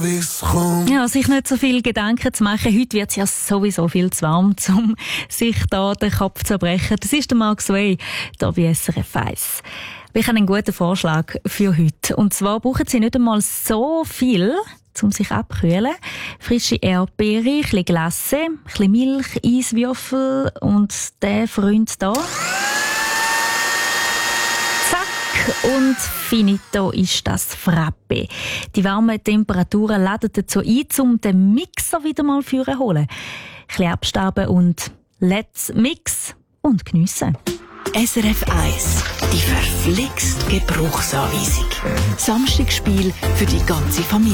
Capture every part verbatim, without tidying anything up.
Ja, sich nicht so viel Gedanken zu machen. Heute wird es ja sowieso viel zu warm, um sich da den Kopf zu zerbrechen. Das ist der Mark Sway, hier bei S R F eins. Ich habe einen guten Vorschlag für heute. Und zwar brauchen Sie nicht einmal so viel, um sich abkühlen. Frische Erdbeere, ein bisschen Glasse, ein bisschen Milch, Eiswürfel und der Freund hier. Und finito ist das Frappe. Die warmen Temperaturen laden dazu ein, um den Mixer wieder mal führen zu holen. Ein bisschen abstauben und let's mix und geniessen. S R F eins, die verflixt Gebrauchsanweisung. Samstagsspiel für die ganze Familie.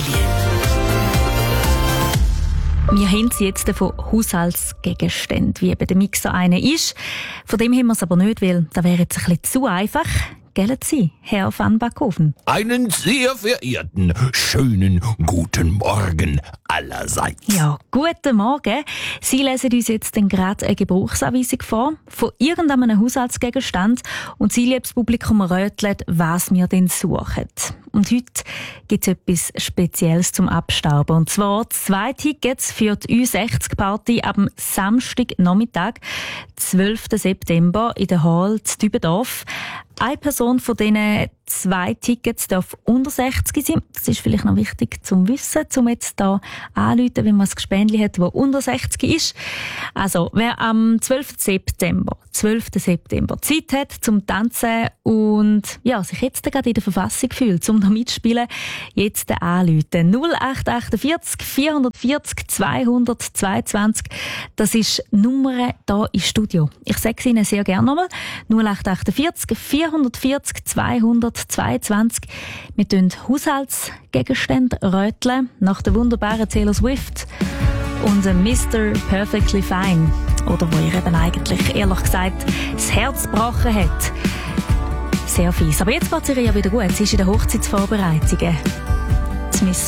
Wir haben sie jetzt von Haushaltsgegenständen, wie eben der Mixer einer ist. Von dem haben wir es aber nicht, weil das wäre jetzt ein bisschen zu einfach. Gellen Sie, Herr van Backhofen? Einen sehr verehrten, schönen guten Morgen allerseits. Ja, guten Morgen. Sie lesen uns jetzt gerade eine Gebrauchsanweisung vor von irgendeinem Haushaltsgegenstand und Sie, liebes Publikum, röteln, was wir denn suchen. Und heute gibt es etwas Spezielles zum Abstauben. Und zwar zwei Tickets für die Ü sechzig Party am Samstagnachmittag, zwölften September, in der Hall zu Dübendorf. Eine Person von diesen zwei Tickets darf unter sechzig sein. Das ist vielleicht noch wichtig zum Wissen, um jetzt hier anzurufen, wenn man ein Gespendli hat, das unter sechzig ist. Also, wer am zwölften September, zwölften September Zeit hat zum Tanzen und ja, sich jetzt gerade in der Verfassung fühlt, um da mitzuspielen, jetzt anrufen. null acht vier acht vier vier null zwei zwei zwei. Das ist die Nummer hier im Studio. Ich sage es Ihnen sehr gerne nochmal. null acht vier acht vier vier vier zwei zweiundzwanzig. Wir tun Haushaltsgegenstände röteln nach der wunderbaren Taylor Swift und Mister Perfectly Fine. Oder wo ihr eben eigentlich, ehrlich gesagt, das Herz gebrochen hat. Sehr fies. Aber jetzt geht es ihr ja wieder gut. Sie ist in den Hochzeitsvorbereitungen.